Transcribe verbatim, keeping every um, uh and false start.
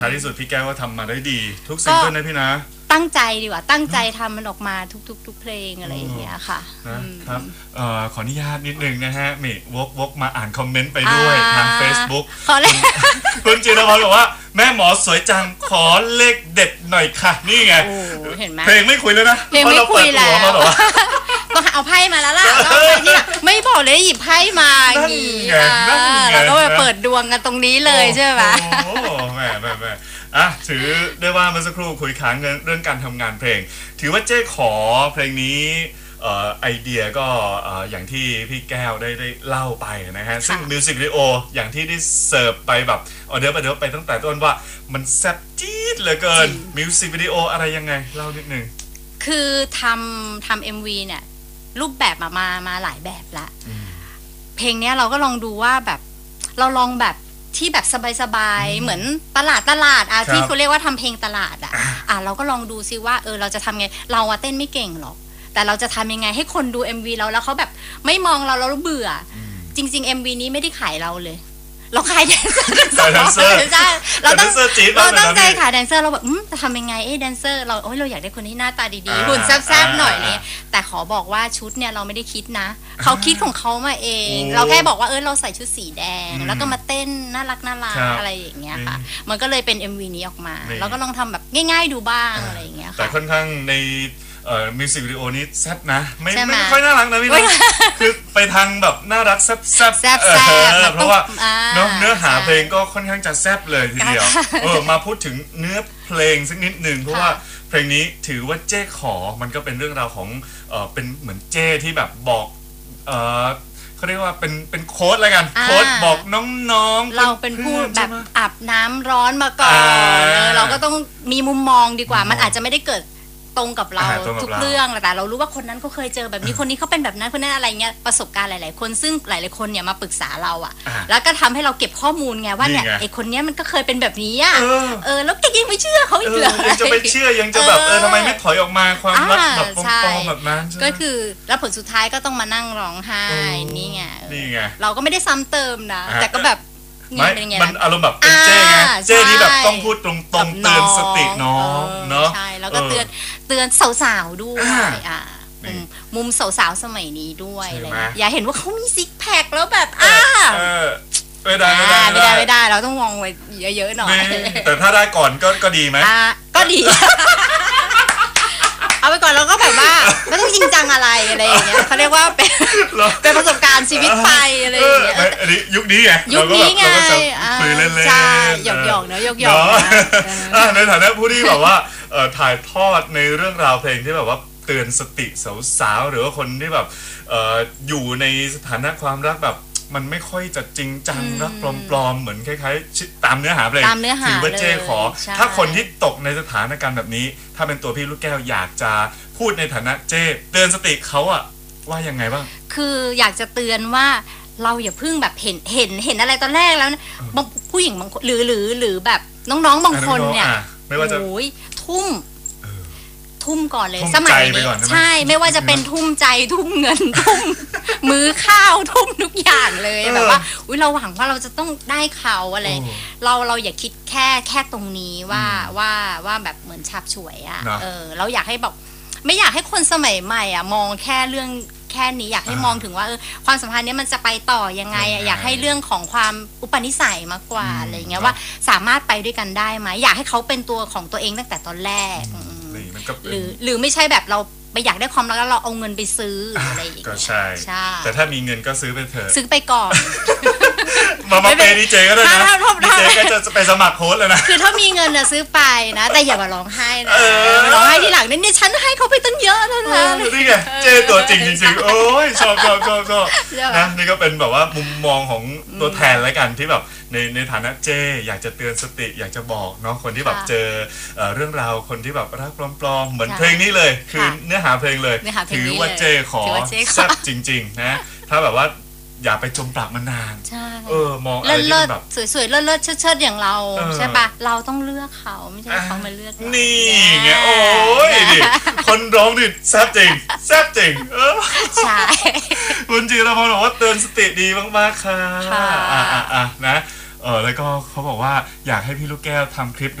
ท้ายที่สุดพี่แก้วก็ทำมาได้ดีทุกซิงเกิลนะพี่นะตั้งใจดีกว่าตั้งใจทำมันออกมาทุกๆทุกเพลงอะไรอย่างเงี้ยค่ะนะครับเอ่อขออนุญาตนิดนึงนะฮะมีวกวกมาอ่านคอมเมนต์ไปด้วยทาง Facebook ขอเลขคุณจิรพรบอกว่าแม่หมอสวยจังขอเลขเด็ดหน่อยค่ะนี่ไงเห็นไหมเพลงไม่คุยแล้วนะเพลงไม่คุยแล้วก็เอาไไพ่มาแล้วล่ะก็เนี่ยไม่บอกเลยหยิบไพ่มาอย่างงี้แล้วก็ไปเปิดดวงกันตรงนี้เลยใช่ไหมโอ้แม่แม่แม่อ่ะถือได้ว่าเมื่อสักครู่คุยค้างเรื่องการทำงานเพลงถือว่าเจ๊ขอเพลงนี้เอ่อไอเดียก็เอ่ออย่างที่พี่แก้วได้ได้เล่าไปนะฮะซึ่งมิวสิกวิดีโออย่างที่ได้เสิร์ฟไปแบบออเดอร์ไปเดี๋ยวไปตั้งแต่ต้นว่ามันแซ่บจี๊ดเหลือเกินมิวสิกวิดีโออะไรยังไงเล่านิดนึงคือทำทำ เอ็ม วี เนี่ยรูปแบบมามามาหลายแบบละเพลงนี้เราก็ลองดูว่าแบบเราลองแบบที่แบบสบายๆเหมือนตลาดตลาดอ่ะที่เขาเรียกว่าทำเพลงตลาดอ่ะอ่ะเราก็ลองดูซิว่าเออเราจะทำไงเราอะเต้นไม่เก่งหรอกแต่เราจะทำยังไงให้คนดู เอ็ม วี เราแล้วเขาแบบไม่มองเราแล้วเบื่อจริงๆ เอ็ม วี นี้ไม่ได้ขายเราเลยเราขายแดนเซอร์ขายแดนเซอร์ใช่เราต้องเราตั้งใจขายแดนเซอร์เราแบบจะทำยังไงเอ๊ะแดนเซอร์เราโอ้ยเราอยากได้คนที่หน้าตาดีๆหุ่นแซ่บๆหน่อยนี่แต่ขอบอกว่าชุดเนี่ยเราไม่ได้คิดนะเขาคิดของเขามาเองเราแค่บอกว่าเออเราใส่ชุดสีแดงแล้วก็มาเต้นน่ารักน่ารักอะไรอย่างเงี้ยค่ะมันก็เลยเป็น เอ็ม วี นี้ออกมาเราก็ลองทำแบบง่ายๆดูบ้างอะไรอย่างเงี้ยค่ะแต่ค่อนข้างในเอ่อมิวสิกวิดีโอนี้แซ่บนะไม่ไม่ค่อยน่ารักนะพี่นะคือไปทางแบบน่ารักแซ่บแซ่บแซ่บเพราะว่าเนาะเนื้อหาเพลงก็ค่อนข้างจะแซ่บเลยทีเดียวเออมาพูดถึงเนื้อเพลงสักนิดนึงเพราะว่าเพลงนี้ถือว่าเจ้ขอมันก็เป็นเรื่องราวของเออเป็นเหมือนเจ้ที่แบบบอกเออเขาเรียกว่าเป็นเป็นโค้ดอะไรกันโค้ดบอกน้องๆเราเป็นผู้แบบอาบน้ำร้อนมาก่อนเราก็ต้องมีมุมมองดีกว่ามันอาจจะไม่ได้เกิดตรงกับเราทุกเรื่องแต่เรารู้ว่าคนนั้นเขาเคยเจอแบบนี้คนนี้เขาเป็นแบบนั้นคนนั้นอะไรเงี้ยประสบการณ์หลายๆคนซึ่งหลายๆคนเนี่ยมาปรึกษาเราอ่ะแล้วก็ทำให้เราเก็บข้อมูลไงว่าเนี่ยไอคนนี้มันก็เคยเป็นแบบนี้อ่ะเออแล้วแกยังไม่เชื่อเขาอีกเหรอยังจะไปเชื่อยังจะแบบเออทำไมไม่ถอยออกมาความรักแบบปลอมๆแบบนั้นก็คือแล้วผลสุดท้ายก็ต้องมานั่งร้องไห้นี่ไงนี่ไงเราก็ไม่ได้ซ้ำเติมนะแต่ก็แบบไม่มันอารมณ์แบบเป็นเจ้ไงเจ้ที่แบบต้องพูดตรงๆเตือนสติน้องเนาะใช่แล้วก็เตือนเตือนสาวๆด้วยอ่ามุมสาวๆสมัยนี้ด้วยอะไรอย่าเห็นว่าเขามีซิกแพคแล้วแบบอ่าไม่ได้ไม่ได้ไม่ได้ไม่ได้เราต้องมองไว้เยอะๆหน่อยแต่ถ้าได้ก่อนก็ก็ดีไหมอ่าก็ดีเอาไปก่อนเราก็แบบว่าไม่ต้องจริงจังอะไรอะไรอย่างเงี้ยเขาเรียกว่าเป็นเป็นประสบการณ์ชีวิตไปอะไรอย่างเงี้ยอันนี้ยุคนี้ไงยุคนี้ไงคุยเล่นๆใช่หยอกๆเนอะหยอกๆในฐานะผู้ที่แบบว่าถ่ายทอดในเรื่องราวเพลงที่แบบว่าเตือนสติสาวๆหรือว่าคนที่แบบอยู่ในสถานะความรักแบบมันไม่ค่อยจะจริงจังรักปลอมๆเหมือนคล้ายๆตามเนื้อหาเพลงถือว่าเจ้ขอถ้าคนที่ตกในสถานการณ์แบบนี้ถ้าเป็นตัวพี่ลูกแก้วอยากจะพูดในฐานะเจ้เตือนสติเขาอะว่ายังไงบ้างคืออยากจะเตือนว่าเราอย่าเพิ่งแบบเห็นเห็นเห็นอะไรตอนแรกแล้วบางผู้หญิงบางคนหรือหรือหรือแบบน้องๆบางคนเนี่ยไม่ว่าจะโอ้ยทุ่มทุ่มก่อนเลยสมัยนี้ใช่ไม่ว่าจะเป็นทุ่มใจทุ่มเงินทุ่มมือข้าวทุ่มทุกอย่างเลยแบบว่าอุ้ยเราหวังว่าเราจะต้องได้เขาอะไรเราเราอย่าคิดแค่แค่ตรงนี้ว่าว่าว่าแบบเหมือนฉาบฉวยอ่ะเออเราอยากให้บอกไม่อยากให้คนสมัยใหม่อ่ะมองแค่เรื่องแค่นี้อยากให้มองถึงว่าเออความสัมพันธ์นี้มันจะไปต่อยังไงอยากให้เรื่องของความอุปนิสัยมากกว่าอะไรเงี้ยว่าสามารถไปด้วยกันได้ไหมอยากให้เขาเป็นตัวของตัวเองตั้งแต่ตอนแรกหรือหรือไม่ใช่แบบเราไปอยากได้ความรักแล้วเราเอาเงินไปซื้ออะไรอย่างเงี้ยก็ใช่แต่ถ้ามีเงินก็ซื้อไปเถอะซื้อไปก่อนมามาเปย์ดีเจก็ได้นะดีเจก็จะไปสมัครโค้ดเลยนะคือถ้ามีเงินน่ะซื้อไปนะแต่อย่ามาร้องไห้นะร้องไห้ทีหลังนี่ฉันให้เขาไปตั้งเยอะแล้วนะนี่ไงเจตัวจริงจริงๆโอ้ยชอบชอบชอบชอบนะนี่ก็เป็นแบบว่ามุมมองของตัวแทนแล้วกันที่แบบในในฐานะเจอยากจะเตือนสติอยากจะบอกเนาะคนที่แบบเจอเรื่องราวคนที่แบบรักปลอมๆเหมือนเพลงนี้เลยคือเนื้อหาเพลงเลยถือว่าเจขอแซ่บจริงๆนะถ้าแบบว่าอย่าไปจมปลักมันนานเออมองอะไรที่แบบสวยๆเลิศๆเชิดๆอย่างเราใช่ปะเราต้องเลือกเขาไม่ใช่เขามาเลือกนี่ไงโอ้ยดิคนร้องดิแซ่บจริงแซ่บจริงเออใช่คุณจิรพรบอกว่าเตือนสติดีมากๆค่ะอ่ะอ่ะนะเออแล้วก็เขาบอกว่าอยากให้พี่ลูกแก้วทำคลิป